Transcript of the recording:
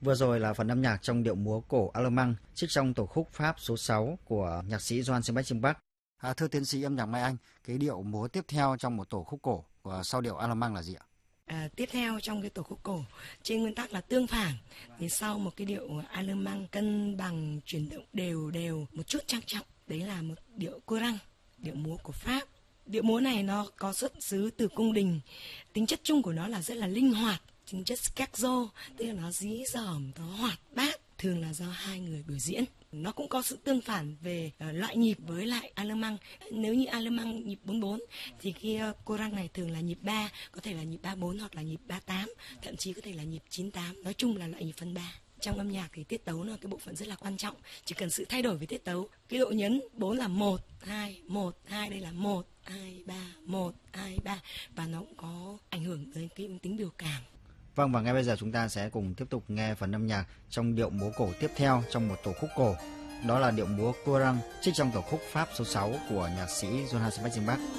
Vừa rồi là phần âm nhạc trong điệu múa cổ Alemang trích trong tổ khúc Pháp số 6 của nhạc sĩ Johann Sebastian Bach. Thưa tiến sĩ âm nhạc Mai Anh, cái điệu múa tiếp theo trong một tổ khúc cổ sau điệu Alemang là gì ạ? Tiếp theo trong cái tổ khúc cổ trên nguyên tắc là tương phản, thì sau một cái điệu Alemang cân bằng chuyển động đều đều một chút trang trọng, đấy là một điệu courant, điệu múa của Pháp. Điệu múa này nó có xuất xứ từ cung đình, tính chất chung của nó là rất là linh hoạt, tính chất scherzo, tức là nó dí dỏm, nó hoạt bát, thường là do hai người biểu diễn. Nó cũng có sự tương phản về loại nhịp với lại Alemang. Nếu như Alemang nhịp 44 thì khi courant này thường là nhịp 3, có thể là nhịp 34 hoặc là nhịp 38, thậm chí có thể là nhịp 98. Nói chung là loại nhịp phân 3. Trong âm nhạc thì tiết tấu là cái bộ phận rất là quan trọng, chỉ cần sự thay đổi về tiết tấu. Cái độ nhấn 4 là 1 2 1 2, đây là 1 2 3 1 2 3, và nó cũng có ảnh hưởng tới cái tính biểu cảm. Vâng, và ngay bây giờ chúng ta sẽ cùng tiếp tục nghe phần âm nhạc trong điệu múa cổ tiếp theo trong một tổ khúc cổ. Đó là điệu múa courant trích trong tổ khúc Pháp số 6 của nhạc sĩ Johann Sebastian Bach.